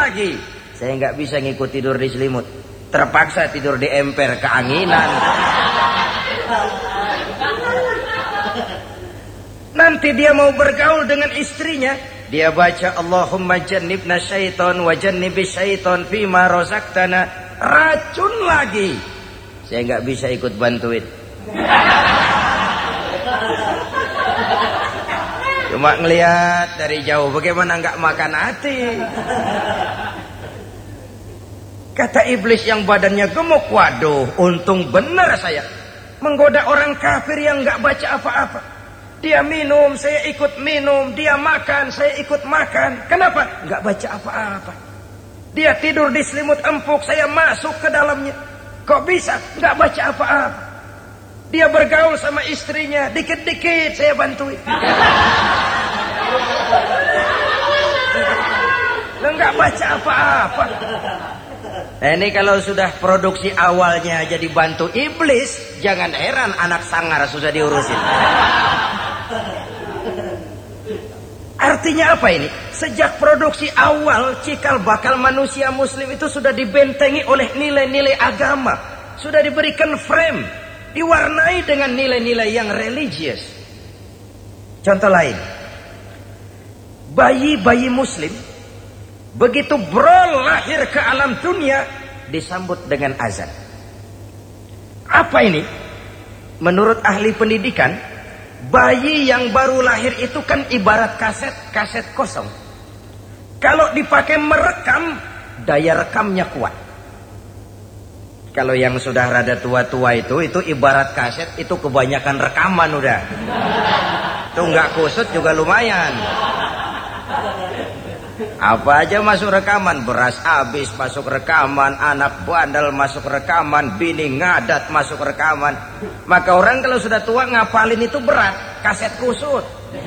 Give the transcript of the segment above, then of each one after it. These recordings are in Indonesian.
lagi. Saya nggak bisa ngikut tidur di selimut. Terpaksa tidur di emper, keanginan. Nanti dia mau bergaul dengan istrinya, dia baca Allahumma jannibna syaiton wa jannibis syaiton fima razaqtana. Racun lagi. Saya nggak bisa ikut bantuin. Cuma ngelihat dari jauh, bagaimana nggak makan hati. Kata iblis yang badannya gemuk, waduh, untung benar saya menggoda orang kafir yang nggak baca apa-apa. Dia minum, saya ikut minum. Dia makan, saya ikut makan. Kenapa? Nggak baca apa-apa. Dia tidur di selimut empuk, saya masuk ke dalamnya. Kok bisa? Nggak baca apa-apa. Dia bergaul sama istrinya, dikit-dikit saya bantuin. Lo nggak baca apa-apa. Nah, ini kalau sudah produksi awalnya jadi bantu iblis, jangan heran anak sangar susah diurusin. Artinya apa ini? Sejak produksi awal, cikal bakal manusia muslim itu sudah dibentengi oleh nilai-nilai agama. Sudah diberikan frame, diwarnai dengan nilai-nilai yang religius. Contoh lain, bayi-bayi muslim begitu lahir ke alam dunia disambut dengan azan. Apa ini? Menurut ahli pendidikan, bayi yang baru lahir itu kan ibarat kaset kosong. Kalau dipakai merekam, daya rekamnya kuat. Kalau yang sudah rada tua-tua itu ibarat kaset, itu kebanyakan rekaman udah. Itu nggak kusut juga lumayan. Apa aja masuk rekaman, beras habis masuk rekaman, anak bandel masuk rekaman, bini ngadat masuk rekaman. Maka orang kalau sudah tua ngapalin itu berat, kaset kusut.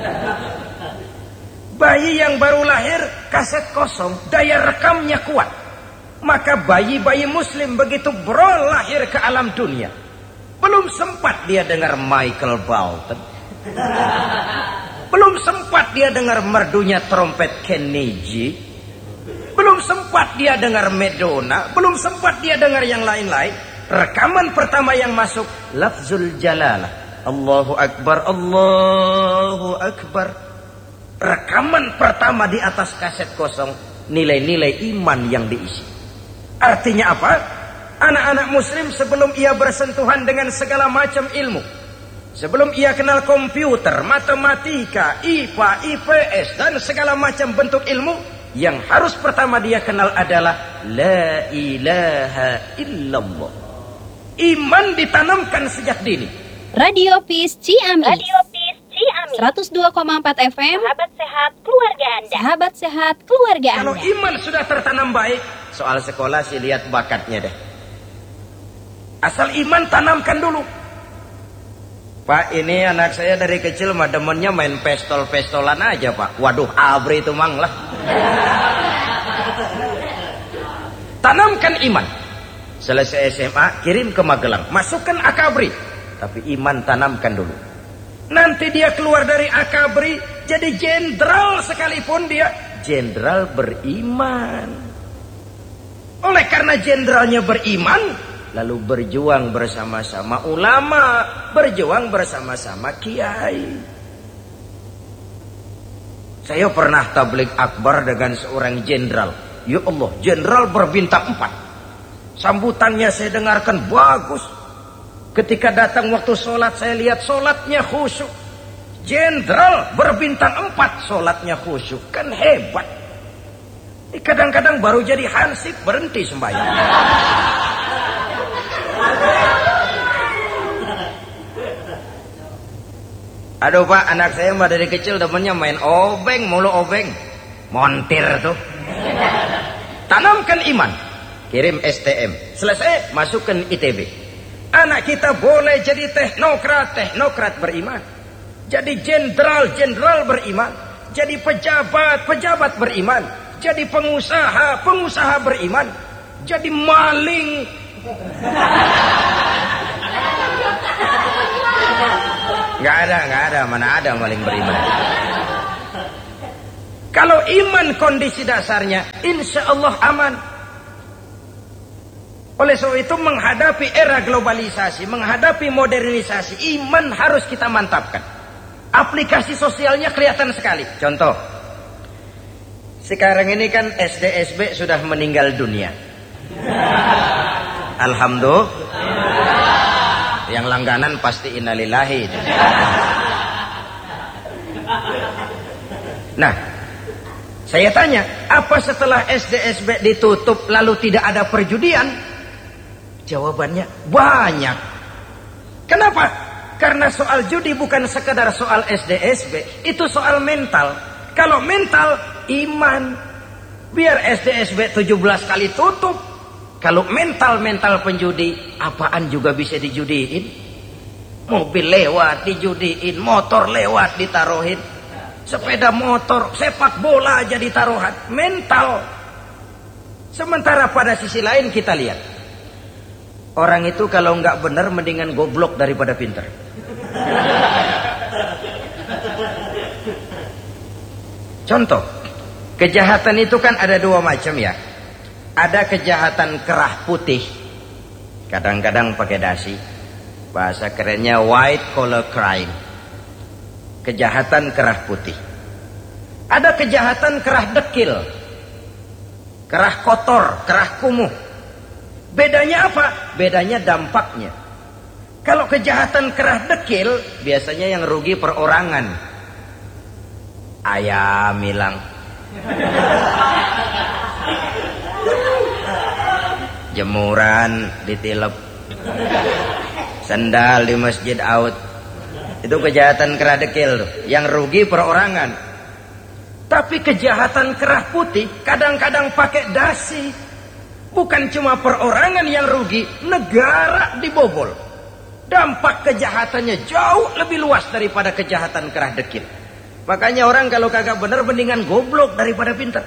Bayi yang baru lahir kaset kosong, daya rekamnya kuat. Maka bayi-bayi muslim begitu lahir ke alam dunia, belum sempat dia dengar Michael Bolton. Belum sempat dia dengar merdunya trompet Kennedy. Belum sempat dia dengar Madonna. Belum sempat dia dengar yang lain-lain. Rekaman pertama yang masuk, lafzul jalalah, Allahu Akbar, Allahu Akbar. Rekaman pertama di atas kaset kosong, nilai-nilai iman yang diisi. Artinya apa? Anak-anak muslim sebelum ia bersentuhan dengan segala macam ilmu, sebelum ia kenal komputer, matematika, IPA, IPS, dan segala macam bentuk ilmu, yang harus pertama dia kenal adalah La ilaha illallah. Iman ditanamkan sejak dini. Radio Peace Ciamis. Radio Peace Ciamis. 102,4 FM. Sahabat sehat keluarga Anda. Sahabat sehat keluarga Anda. Kalau iman sudah tertanam baik, soal sekolah sih lihat bakatnya deh. Asal iman tanamkan dulu. Pak, ini anak saya dari kecil mah demennya main pistol-pistolan aja, Pak. Waduh, abri itu mang lah. Tanamkan iman. Selesai SMA, kirim ke Magelang. Masukkan akabri. Tapi iman tanamkan dulu. Nanti dia keluar dari akabri, jadi jenderal sekalipun dia jenderal beriman. Oleh karena jenderalnya beriman, lalu berjuang bersama-sama ulama, berjuang bersama-sama kiai. Saya pernah tabligh akbar dengan seorang jenderal. Ya Allah, jenderal berbintang 4. Sambutannya saya dengarkan bagus. Ketika datang waktu sholat, saya lihat sholatnya khusyuk. Jenderal berbintang 4, sholatnya khusyuk. Kan hebat. Kadang-kadang baru jadi hansip berhenti sembahyang. Aduh Pak, anak saya mah dari kecil demennya main obeng, mulu obeng. Montir tuh. Tanamkan iman. Kirim STM. Selesai, masukkan ITB. Anak kita boleh jadi teknokrat beriman. Jadi jenderal beriman. Jadi pejabat beriman. Jadi pengusaha beriman. Jadi maling. Nggak ada, mana ada maling beriman. Kalau iman kondisi dasarnya, insya Allah aman. Oleh sebab itu menghadapi era globalisasi, menghadapi modernisasi, iman harus kita mantapkan. Aplikasi sosialnya kelihatan sekali. Contoh, sekarang ini kan SD-SB sudah meninggal dunia. Alhamdulillah. Yang langganan pasti innalillahi. Nah, saya tanya, apa setelah SD-SB ditutup lalu tidak ada perjudian? Jawabannya banyak. Kenapa? Karena soal judi bukan sekedar soal SD-SB, itu soal mental. Kalau mental, iman. Biar SD-SB 17 kali tutup. Kalau mental penjudi, apaan juga bisa dijudiin. Mobil lewat dijudiin, motor lewat ditaruhin. Sepeda motor, sepak bola aja ditaruhan. Mental. Sementara pada sisi lain kita lihat, orang itu kalau nggak benar mendingan goblok daripada pinter. Contoh, kejahatan itu kan ada dua macam ya. Ada kejahatan kerah putih, kadang-kadang pakai dasi, bahasa kerennya white collar crime. Kejahatan kerah putih. Ada kejahatan kerah dekil, kerah kotor, kerah kumuh. Bedanya apa? Bedanya dampaknya. Kalau kejahatan kerah dekil, biasanya yang rugi perorangan. Ayam hilang, jemuran ditilep, sandal di masjid out. Itu kejahatan kerah dekil, yang rugi perorangan. Tapi kejahatan kerah putih kadang-kadang pakai dasi. Bukan cuma perorangan yang rugi, negara dibobol. Dampak kejahatannya jauh lebih luas daripada kejahatan kerah dekil. Makanya orang kalau kagak benar mendingan goblok daripada pintar.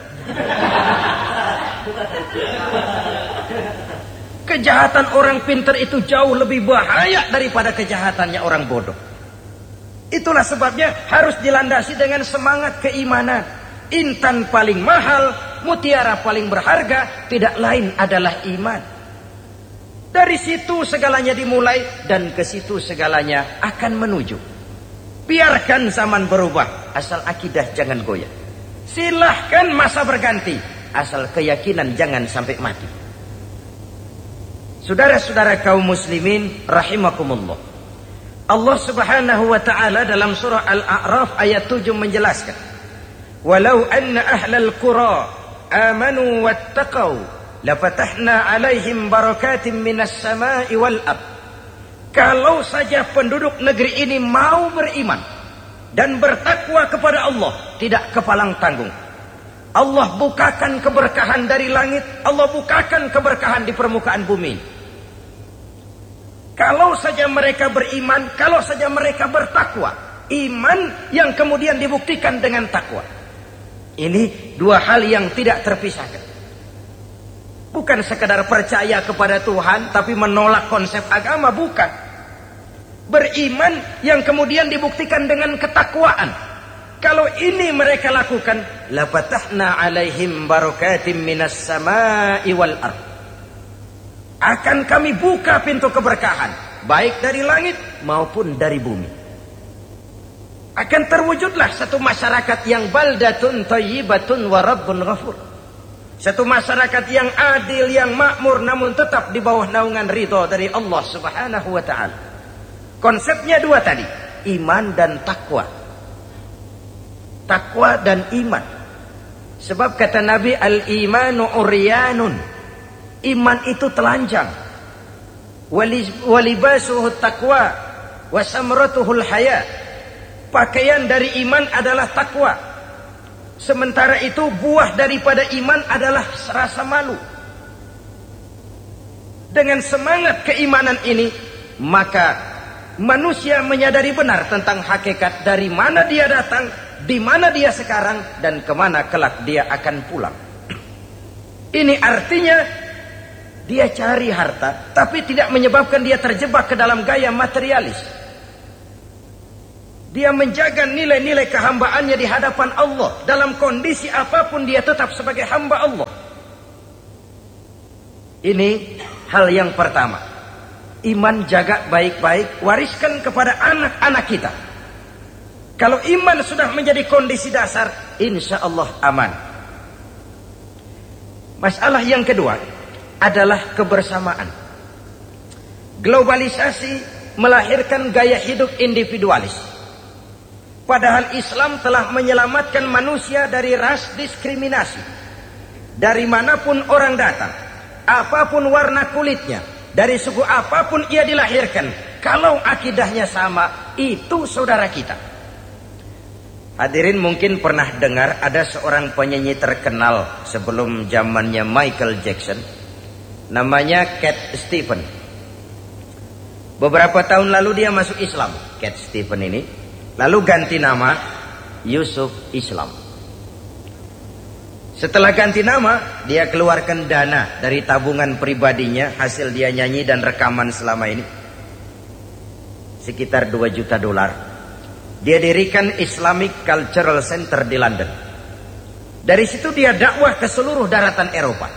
Kejahatan orang pintar itu jauh lebih bahaya daripada kejahatannya orang bodoh. Itulah sebabnya harus dilandasi dengan semangat keimanan. Intan paling mahal, mutiara paling berharga, tidak lain adalah iman. Dari situ segalanya dimulai dan ke situ segalanya akan menuju. Biarkan zaman berubah, asal akidah jangan goyah. Silahkan masa berganti, asal keyakinan jangan sampai mati. Saudara-saudara kaum muslimin rahimakumullah. Allah Subhanahu wa taala dalam surah Al-A'raf ayat 7 menjelaskan, "Walau anna ahlal qura amanu wattaqau lafatahna 'alaihim barakatim minas sama'i wal ard." Kalau saja penduduk negeri ini mau beriman dan bertakwa kepada Allah, tidak kepalang tanggung, Allah bukakan keberkahan dari langit, Allah bukakan keberkahan di permukaan bumi. Kalau saja mereka beriman, kalau saja mereka bertakwa, iman yang kemudian dibuktikan dengan takwa. Ini dua hal yang tidak terpisahkan. Bukan sekedar percaya kepada Tuhan tapi menolak konsep agama, bukan. Beriman yang kemudian dibuktikan dengan ketakwaan. Kalau ini mereka lakukan, la fatahna 'alaihim barakatim minas sama'i wal ard. Akan kami buka pintu keberkahan, baik dari langit maupun dari bumi. Akan terwujudlah satu masyarakat yang baldatun thayyibatun wa rabbun ghafur. Satu masyarakat yang adil, yang makmur, namun tetap di bawah naungan ridha dari Allah Subhanahu wa ta'ala. Konsepnya dua tadi, iman dan takwa. Takwa dan iman. Sebab kata Nabi, al-imanu uryanun. Iman itu telanjang. Walibasuhu taqwa wa samratuhul haya. Pakaian dari iman adalah takwa. Sementara itu buah daripada iman adalah rasa malu. Dengan semangat keimanan ini, maka manusia menyadari benar tentang hakikat dari mana dia datang, di mana dia sekarang, dan kemana kelak dia akan pulang. Ini artinya dia cari harta, tapi tidak menyebabkan dia terjebak ke dalam gaya materialis. Dia menjaga nilai-nilai kehambaannya di hadapan Allah. Dalam kondisi apapun dia tetap sebagai hamba Allah. Ini hal yang pertama. Iman jaga baik-baik, wariskan kepada anak-anak kita. Kalau iman sudah menjadi kondisi dasar, insya Allah aman. Masalah yang kedua adalah kebersamaan. Globalisasi melahirkan gaya hidup individualis. Padahal Islam telah menyelamatkan manusia dari ras diskriminasi. Dari manapun orang datang, apapun warna kulitnya, dari suku apapun ia dilahirkan, kalau akidahnya sama, itu saudara kita. Hadirin mungkin pernah dengar ada seorang penyanyi terkenal sebelum zamannya Michael Jackson, namanya Cat Stevens. Beberapa tahun lalu dia masuk Islam, Cat Stevens ini. Lalu ganti nama Yusuf Islam. Setelah ganti nama, dia keluarkan dana dari tabungan pribadinya, hasil dia nyanyi dan rekaman selama ini, sekitar 2 juta dolar. Dia dirikan Islamic Cultural Center di London. Dari situ dia dakwah ke seluruh daratan Eropa.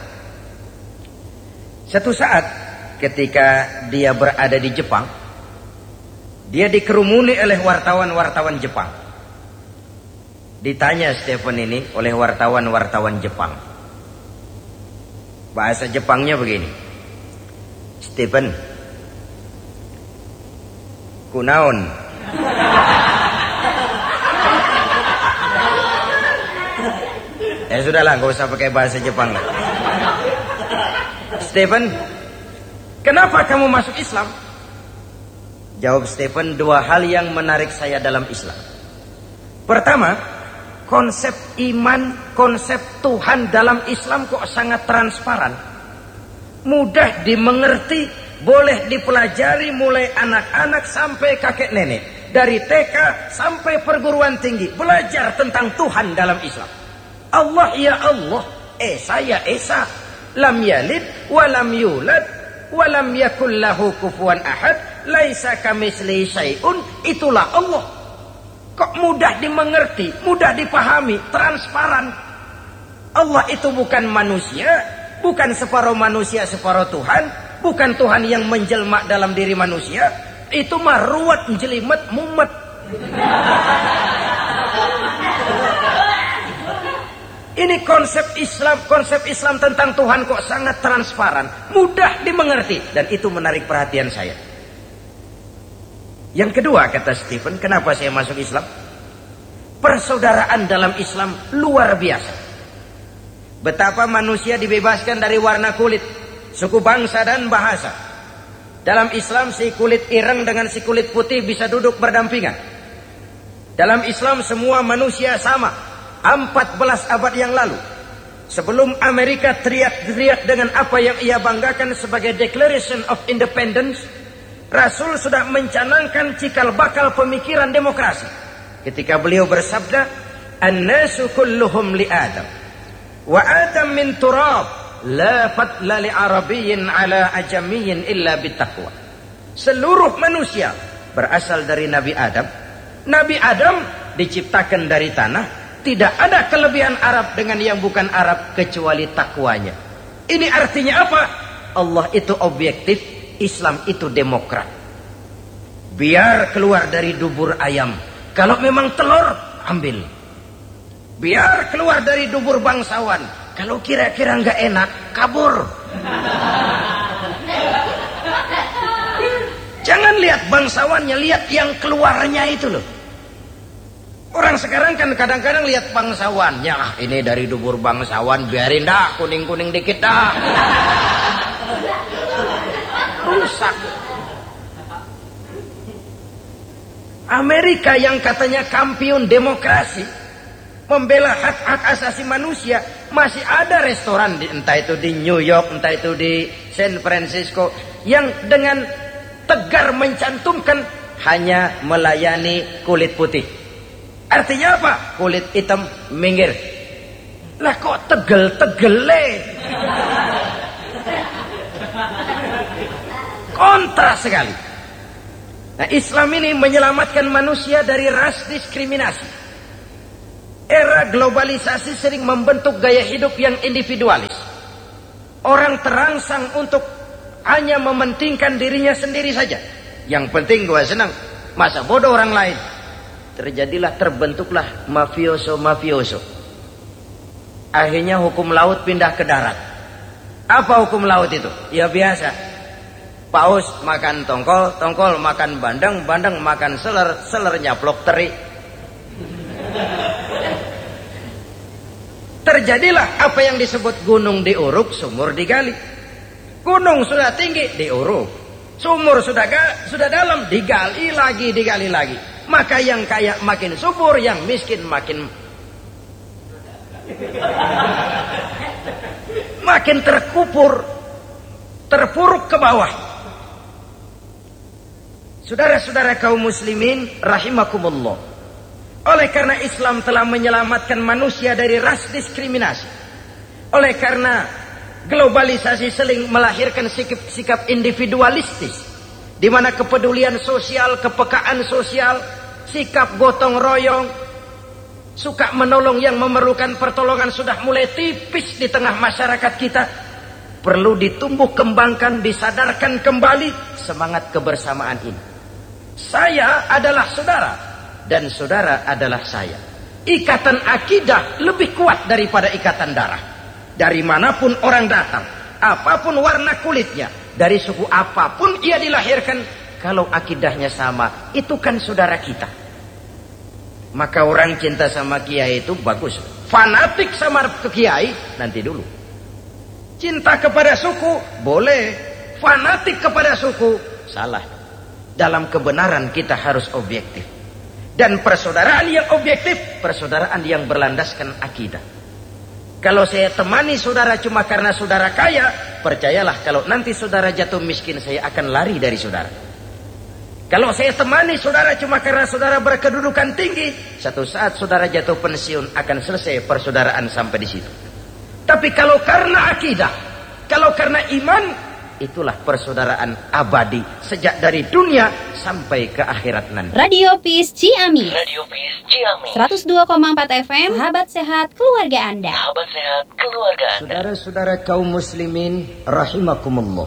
Satu saat ketika dia berada di Jepang, dia dikerumuni oleh wartawan-wartawan Jepang. Ditanya Stephen ini oleh wartawan-wartawan Jepang. Bahasa Jepangnya begini. Stephen, kunaon? Sudahlah, gak usah pakai bahasa Jepang. Stephen, kenapa kamu masuk Islam? Jawab Stephen, 2 hal yang menarik saya dalam Islam. Pertama, konsep iman, konsep Tuhan dalam Islam kok sangat transparan. Mudah dimengerti, boleh dipelajari mulai anak-anak sampai kakek nenek. Dari TK sampai perguruan tinggi, belajar tentang Tuhan dalam Islam. Allah ya Allah, Esa ya Esa, lam yalid wa lam yulad wa lam yakul lahu kufuwan ahad, laisa kamitslihi syai'un, itulah Allah. Kok mudah dimengerti, mudah dipahami, transparan. Allah itu bukan manusia, bukan separuh manusia separuh Tuhan, bukan Tuhan yang menjelma dalam diri manusia. Itu mah ruwet, jelimet, mumet. Ini konsep Islam tentang Tuhan kok sangat transparan, mudah dimengerti, dan itu menarik perhatian saya. Yang kedua, kata Stephen, kenapa saya masuk Islam? Persaudaraan dalam Islam luar biasa. Betapa manusia dibebaskan dari warna kulit, suku, bangsa, dan bahasa. Dalam Islam si kulit ireng dengan si kulit putih bisa duduk berdampingan. Dalam Islam semua manusia sama. 14 abad yang lalu, sebelum Amerika teriak-teriak dengan apa yang ia banggakan sebagai Declaration of Independence, Rasul sudah mencanangkan cikal bakal pemikiran demokrasi. Ketika beliau bersabda, "An-nasu kulluhum li Adam, wa Adam min turab, la fadla li Arabiyyin ala ajamiyyin illa bittaqwa." Seluruh manusia berasal dari Nabi Adam. Nabi Adam diciptakan dari tanah. Tidak ada kelebihan Arab dengan yang bukan Arab kecuali takwanya. Ini artinya apa? Allah itu objektif, Islam itu demokrat. Biar keluar dari dubur ayam, kalau memang telur, ambil. Biar keluar dari dubur bangsawan, kalau kira-kira nggak enak, kabur. Jangan lihat bangsawannya, lihat yang keluarnya itu loh. Orang sekarang kan kadang-kadang lihat bangsawannya, ini dari dubur bangsawan, biarin dah, kuning-kuning dikit dah. Rusak. Amerika yang katanya kampiun demokrasi, membela hak-hak asasi manusia, masih ada restoran, entah itu di New York, entah itu di San Francisco, yang dengan tegar mencantumkan hanya melayani kulit putih. Artinya apa? Kulit hitam minggir. Lah kok tegel-tegele? Kontras sekali. Nah, Islam ini menyelamatkan manusia dari ras diskriminasi. Era globalisasi sering membentuk gaya hidup yang individualis. Orang terangsang untuk hanya mementingkan dirinya sendiri saja. Yang penting gue senang, masa bodoh orang lain. Terbentuklah mafioso. Akhirnya hukum laut pindah ke darat. Apa hukum laut itu? Ya biasa. Paus makan tongkol, tongkol makan bandeng, bandeng makan seler, seler nyaplok teri. Terjadilah apa yang disebut gunung diuruk, sumur digali. Gunung sudah tinggi, diuruk. Sumur sudah dalam, digali lagi. Maka yang kaya makin subur, yang miskin makin terpuruk ke bawah. Saudara-saudara kaum muslimin rahimakumullah. Oleh karena Islam telah menyelamatkan manusia dari ras diskriminasi. Oleh karena globalisasi sering melahirkan sikap individualistis, di mana kepedulian sosial, kepekaan sosial, sikap gotong royong, suka menolong yang memerlukan pertolongan sudah mulai tipis di tengah masyarakat kita. Perlu ditumbuh kembangkan, disadarkan kembali semangat kebersamaan ini. Saya adalah saudara dan saudara adalah saya. Ikatan akidah lebih kuat daripada ikatan darah. Dari manapun orang datang, apapun warna kulitnya, dari suku apapun ia dilahirkan, kalau akidahnya sama, itu kan saudara kita. Maka orang cinta sama kiai itu bagus. Fanatik sama kiai nanti dulu. Cinta kepada suku boleh, fanatik kepada suku salah. Dalam kebenaran kita harus objektif. Dan persaudaraan yang objektif, persaudaraan yang berlandaskan akidah. Kalau saya temani saudara cuma karena saudara kaya, percayalah kalau nanti saudara jatuh miskin, saya akan lari dari saudara. Kalau saya temani saudara cuma karena saudara berkedudukan tinggi, satu saat saudara jatuh pensiun, akan selesai persaudaraan sampai di situ. Tapi kalau karena akidah, kalau karena iman, itulah persaudaraan abadi sejak dari dunia sampai ke akhirat nanti. Radio Peace Ciamis. 102,4 FM. Sahabat sehat keluarga Anda. Saudara-saudara kaum muslimin rahimakumullah.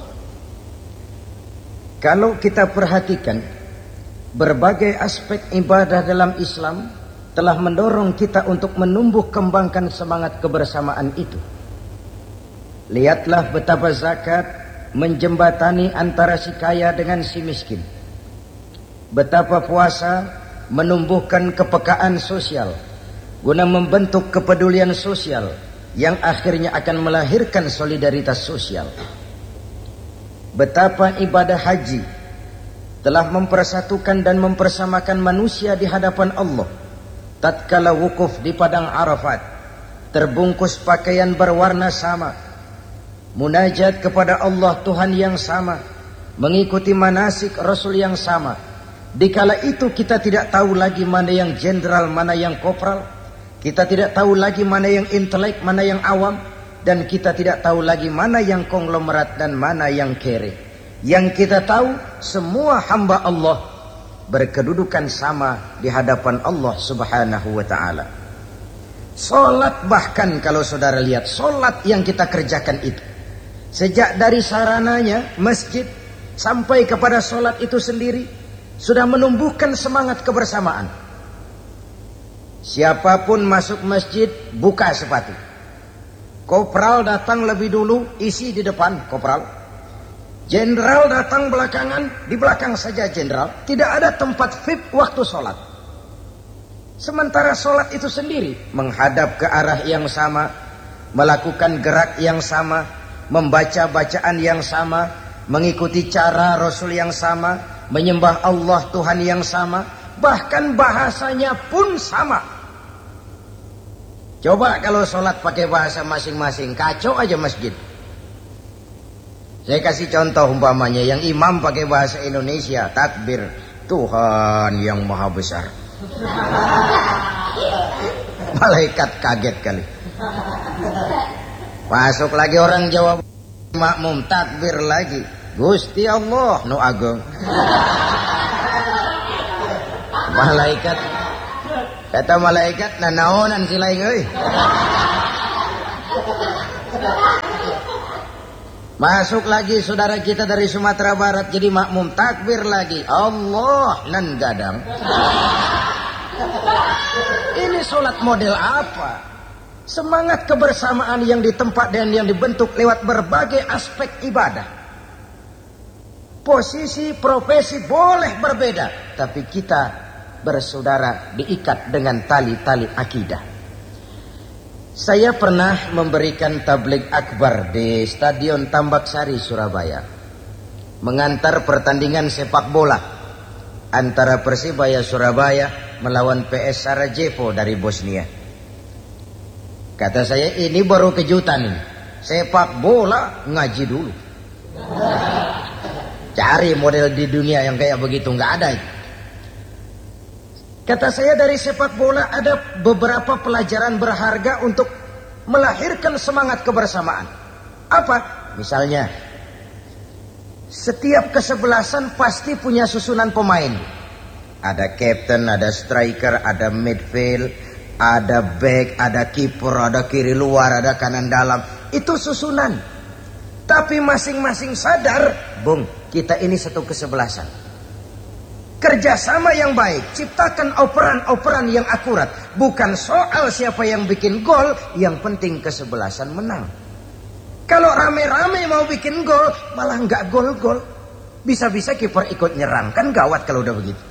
Kalau kita perhatikan, berbagai aspek ibadah dalam Islam telah mendorong kita untuk menumbuh kembangkan semangat kebersamaan itu. Lihatlah betapa zakat menjembatani antara si kaya dengan si miskin. Betapa puasa menumbuhkan kepekaan sosial guna membentuk kepedulian sosial yang akhirnya akan melahirkan solidaritas sosial. Betapa ibadah haji telah mempersatukan dan mempersamakan manusia di hadapan Allah. Tatkala wukuf di padang Arafat, terbungkus pakaian berwarna sama, munajat kepada Allah Tuhan yang sama, mengikuti manasik Rasul yang sama. Dikala itu kita tidak tahu lagi mana yang jenderal, mana yang kopral. Kita tidak tahu lagi mana yang intelek, mana yang awam. Dan kita tidak tahu lagi mana yang konglomerat dan mana yang kere. Yang kita tahu semua hamba Allah berkedudukan sama di hadapan Allah Subhanahu wa ta'ala. Solat bahkan kalau saudara lihat, solat yang kita kerjakan itu, sejak dari sarananya masjid sampai kepada solat itu sendiri sudah menumbuhkan semangat kebersamaan. Siapapun masuk masjid buka sepatu. Kopral datang lebih dulu, isi di depan kopral. Jenderal datang belakangan, di belakang saja jenderal. Tidak ada tempat VIP waktu solat. Sementara solat itu sendiri menghadap ke arah yang sama, melakukan gerak yang sama, membaca bacaan yang sama, mengikuti cara Rasul yang sama, menyembah Allah Tuhan yang sama, bahkan bahasanya pun sama. Coba kalau sholat pakai bahasa masing-masing, kacau aja masjid. Saya kasih contoh umpamanya, yang imam pakai bahasa Indonesia, takbir, Tuhan yang maha besar. Malaikat kaget kali. Masuk lagi orang Jawa makmum, takbir lagi, Gusti Allah nu agung. Malaikat, kata malaikat, nanaonan si lain euy. Masuk lagi saudara kita dari Sumatera Barat jadi makmum, takbir lagi, Allah nan gadang. Ini sholat model apa? Semangat kebersamaan yang ditempat dan yang dibentuk lewat berbagai aspek ibadah. Posisi, profesi boleh berbeda, tapi kita bersaudara diikat dengan tali-tali akidah. Saya pernah memberikan tabligh akbar di Stadion Tambak Sari, Surabaya. Mengantar pertandingan sepak bola antara Persibaya Surabaya melawan PS Sarajevo dari Bosnia. Kata saya, ini baru kejutan. Sepak bola ngaji dulu. Cari model di dunia yang kayak begitu, nggak ada. Kata saya, dari sepak bola ada beberapa pelajaran berharga untuk melahirkan semangat kebersamaan. Apa? Misalnya, setiap kesebelasan pasti punya susunan pemain. Ada captain, ada striker, ada midfield, ada back, ada kiper, ada kiri luar, ada kanan dalam. Itu susunan. Tapi masing-masing sadar, Bung, kita ini satu kesebelasan. Kerjasama yang baik, ciptakan operan-operan yang akurat. Bukan soal siapa yang bikin gol, yang penting kesebelasan menang. Kalau rame-rame mau bikin gol, malah nggak gol-gol. Bisa-bisa kiper ikut nyerang, kan gawat kalau udah begitu.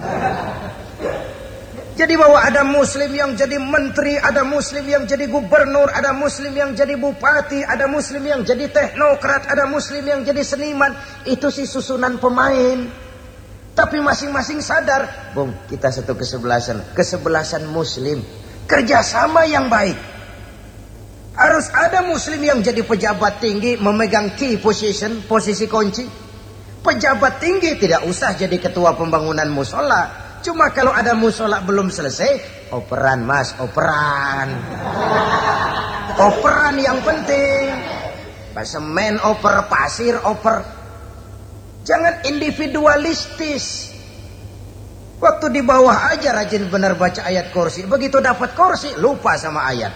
Jadi bahwa ada muslim yang jadi menteri, ada muslim yang jadi gubernur, ada muslim yang jadi bupati, ada muslim yang jadi teknokrat, ada muslim yang jadi seniman. Itu sih susunan pemain. Tapi masing-masing sadar, Bung, kita satu kesebelasan. Kesebelasan muslim. Kerjasama yang baik. Harus ada muslim yang jadi pejabat tinggi, memegang key position, posisi kunci. Pejabat tinggi tidak usah jadi ketua pembangunan musola. Cuma kalau ada musola belum selesai, operan mas, operan. Operan yang penting. Semen oper, pasir oper. Jangan individualistis. Waktu di bawah aja rajin benar baca ayat kursi. Begitu dapat kursi, lupa sama ayat.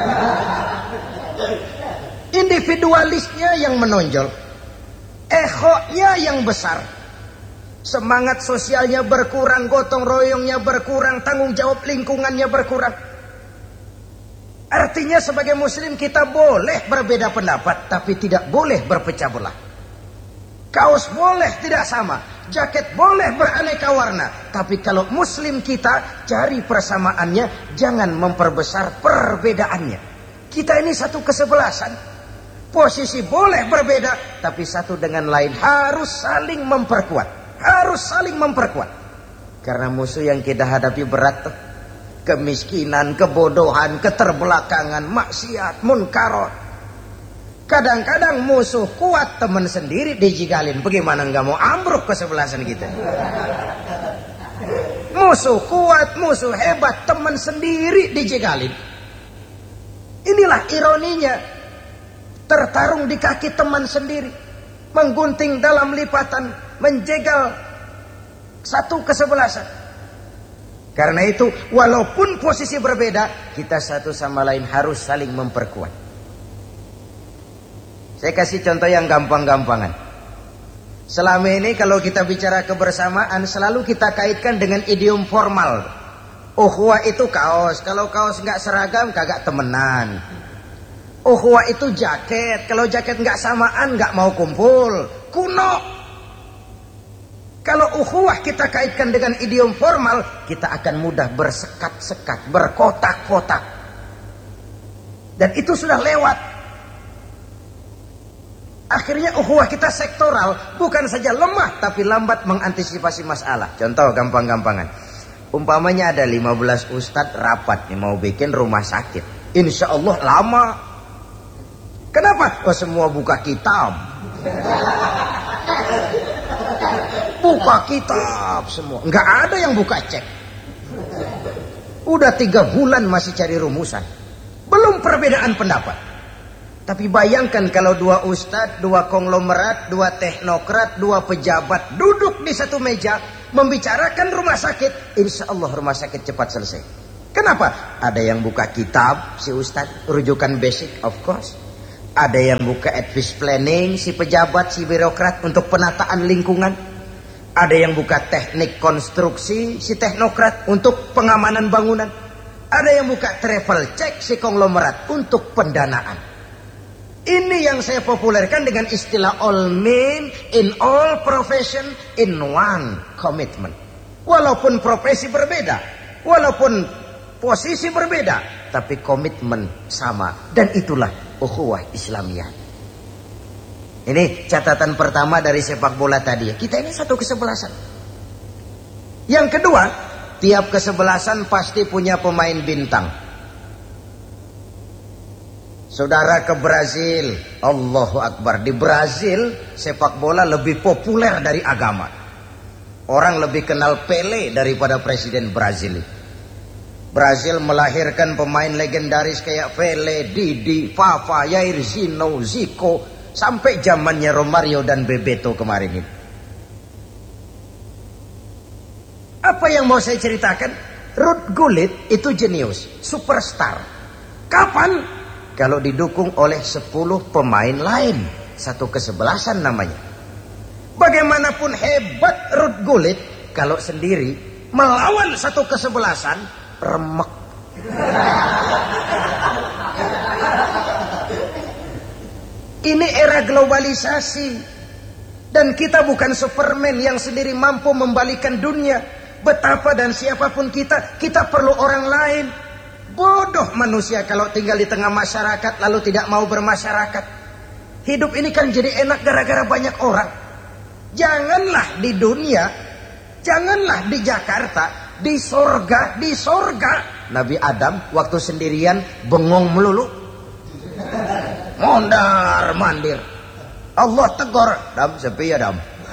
Individualisnya yang menonjol. Egonya yang besar. Semangat sosialnya berkurang, gotong royongnya berkurang, tanggung jawab lingkungannya berkurang. Artinya sebagai muslim kita boleh berbeda pendapat, tapi tidak boleh berpecah belah. Kaos boleh tidak sama, jaket boleh beraneka warna, tapi kalau muslim kita cari persamaannya, jangan memperbesar perbedaannya. Kita ini satu kesebelasan. Posisi boleh berbeda, tapi satu dengan lain harus saling memperkuat. Harus saling memperkuat. Karena musuh yang kita hadapi berat. Kemiskinan, kebodohan, keterbelakangan, maksiat, munkarat. Kadang-kadang musuh kuat, teman sendiri dijigalin. Bagaimana nggak mau ambruk kesebelasan kita? Musuh kuat, musuh hebat, teman sendiri dijigalin. Inilah ironinya. Tertarung di kaki teman sendiri. Menggunting dalam lipatan. Menjegal satu kesebelasan. Karena itu, walaupun posisi berbeda, kita satu sama lain harus saling memperkuat. Saya kasih contoh yang gampang-gampangan. Selama ini kalau kita bicara kebersamaan, selalu kita kaitkan dengan idiom formal. Ukhuwah itu kaos. Kalau kaos nggak seragam, kagak temenan. Ukhuwah itu jaket. Kalau jaket nggak samaan, nggak mau kumpul. Kuno. Kalau ukhuwah kita kaitkan dengan idiom formal, kita akan mudah bersekat-sekat, berkotak-kotak. Dan itu sudah lewat. Akhirnya ukhuwah kita sektoral, bukan saja lemah tapi lambat mengantisipasi masalah. Contoh gampang-gampangan. Umpamanya ada 15 ustadz rapat nih mau bikin rumah sakit. Insya Allah lama. Kenapa? Oh, semua buka kitab. Buka kitab semua. Nggak ada yang buka cek. Udah 3 bulan masih cari rumusan. Belum perbedaan pendapat. Tapi bayangkan kalau 2 ustadz, 2 konglomerat, 2 teknokrat, 2 pejabat duduk di satu meja membicarakan rumah sakit, insya Allah rumah sakit cepat selesai. Kenapa? Ada yang buka kitab si ustadz, rujukan basic of course. Ada yang buka advice planning si pejabat, si birokrat untuk penataan lingkungan. Ada yang buka teknik konstruksi si teknokrat untuk pengamanan bangunan. Ada yang buka travel check si konglomerat untuk pendanaan. Ini yang saya populerkan dengan istilah all men in all profession in one commitment. Walaupun profesi berbeda, walaupun posisi berbeda, tapi komitmen sama. Dan itulah ukhuwah Islamiyah. Ini catatan pertama dari sepak bola tadi. Kita ini satu kesebelasan. Yang kedua, tiap kesebelasan pasti punya pemain bintang. Saudara ke Brazil, Allahu Akbar. Di Brazil sepak bola lebih populer dari agama. Orang lebih kenal Pele daripada presiden Brazil. Brazil melahirkan pemain legendaris kayak Pele, Didi, Fafa, Jairzinho, Zico, sampai zamannya Romario dan Bebeto kemarin ini. Apa yang mau saya ceritakan? Ruud Gullit itu jenius, superstar. Kapan? Kalau didukung oleh 10 pemain lain. Satu kesebelasan namanya. Bagaimanapun hebat Ruud Gullit, kalau sendiri melawan satu kesebelasan, remek. Ini era globalisasi. Dan kita bukan Superman yang sendiri mampu membalikan dunia. Betapa dan siapapun kita perlu orang lain. Bodoh manusia kalau tinggal di tengah masyarakat lalu tidak mau bermasyarakat. Hidup ini kan jadi enak gara-gara banyak orang. Janganlah di dunia, janganlah di Jakarta, di sorga. Nabi Adam waktu sendirian bengong melulu, mondar mandir. Allah tegur, Dam, sepi ya Dam.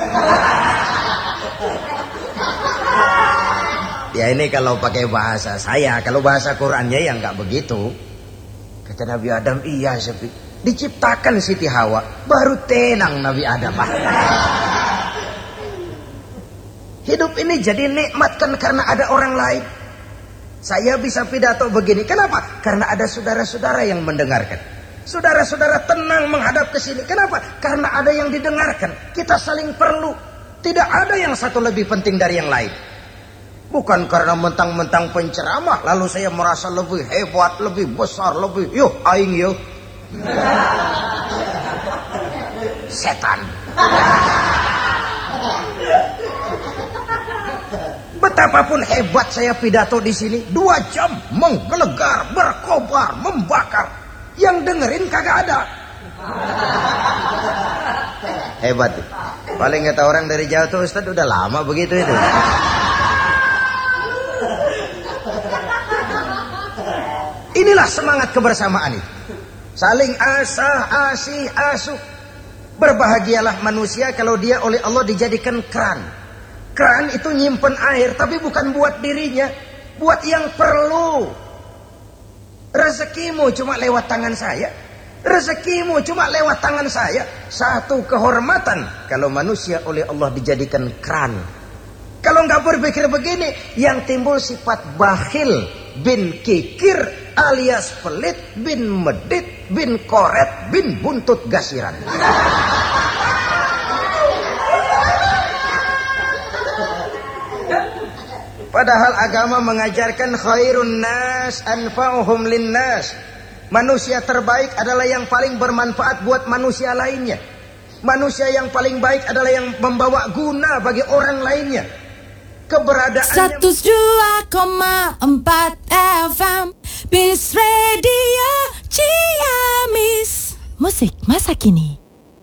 Ya ini kalau pakai bahasa saya, kalau bahasa Qurannya ya nggak begitu. Kata Nabi Adam, iya sepi. Diciptakan Siti Hawa, baru tenang Nabi Adam. Hidup ini jadi nikmat kan karena ada orang lain. Saya bisa pidato begini, kenapa? Karena ada saudara-saudara yang mendengarkan. Saudara-saudara tenang menghadap ke sini. Kenapa? Karena ada yang didengarkan. Kita saling perlu. Tidak ada yang satu lebih penting dari yang lain. Bukan karena mentang-mentang penceramah lalu saya merasa lebih hebat, lebih besar, lebih yuk aing yuk. Setan. Betapapun hebat saya pidato di sini, 2 jam menggelegar, berkobar, membakar. Yang dengerin kagak ada. Hebat. Paling kata orang dari jauh tuh, Ustaz udah lama begitu itu. Inilah semangat kebersamaan itu. Saling asah, asih, asuh. Berbahagialah manusia kalau dia oleh Allah dijadikan keran. Keran itu nyimpen air, tapi bukan buat dirinya. Buat yang perlu. Rezekimu cuma lewat tangan saya. Rezekimu cuma lewat tangan saya. Satu kehormatan kalau manusia oleh Allah dijadikan keran. Kalau nggak berpikir begini, yang timbul sifat bakhil bin kikir alias pelit bin medit bin koret bin buntut gasiran. Padahal agama mengajarkan khairun nas anfa'uhum linnas. Manusia terbaik adalah yang paling bermanfaat buat manusia lainnya. Manusia yang paling baik adalah yang membawa guna bagi orang lainnya. Keberadaannya 102,4 FM Bis Radio Ciamis. Musik masa kini.